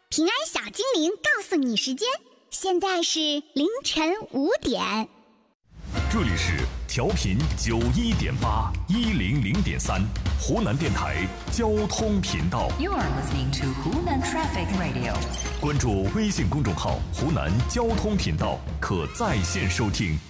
平安小精灵告诉你时间，现在是凌晨5点。 这里是调频91.8、100.3湖南电台交通频道。 You are listening to Hunan Traffic Radio。 关注微信公众号“湖南交通频道”，可在线收听。